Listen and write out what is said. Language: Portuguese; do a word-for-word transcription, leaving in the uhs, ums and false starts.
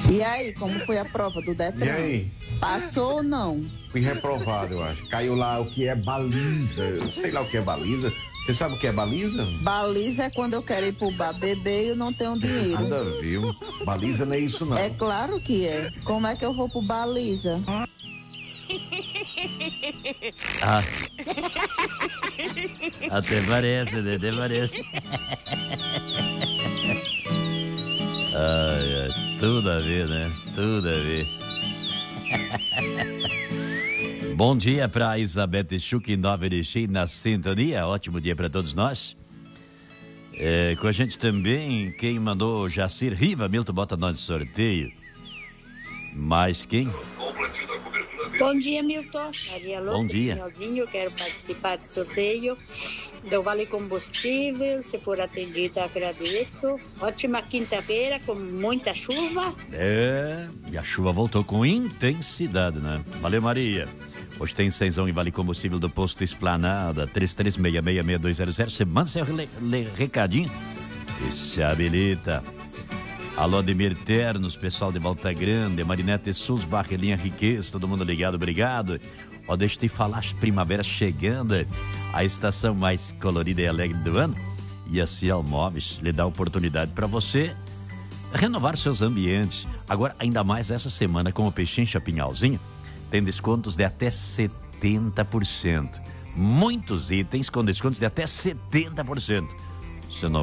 E aí, como foi a prova do Detran? E aí? Passou ou não? Fui reprovado, eu acho. Caiu lá o que é baliza. Eu sei lá o que é baliza. Você sabe o que é baliza? Baliza é quando eu quero ir pro bar beber e eu não tenho dinheiro. Nada a ver. Baliza não é isso, não. É claro que é. Como é que eu vou pro baliza? Ah. Até parece, né? Até parece. Ai, ai, tudo a ver, né? Tudo a ver. Bom dia para Isabete Schuch, Nova Erechim, na sintonia. Ótimo dia para todos nós. É, com a gente também, quem mandou Jacir Riva, Milton bota nós de sorteio. Mais quem? Bom dia, Milton. Maria Louca. Bom dia. Eu quero participar do sorteio do Vale Combustível. Se for atendida, agradeço. Ótima quinta-feira, com muita chuva. É, e a chuva voltou com intensidade, né? Valeu, Maria. Hoje tem cenzão em Vale Combustível do Posto Esplanada, três três seis seis seis dois zero zero. Você manda seu le, le, recadinho e se habilita. Alô, Ademir Ternos, pessoal de Volta Grande, Marinete Sus, Barrelinha Riqueza, todo mundo ligado, obrigado. Ó, deixa eu te falar, as primaveras chegando, a estação mais colorida e alegre do ano. E a Ciel Móveis lhe dá oportunidade para você renovar seus ambientes. Agora, ainda mais essa semana com o Pechincha Pinhalzinho, tem descontos de até setenta por cento. Muitos itens com descontos de até setenta por cento. Você não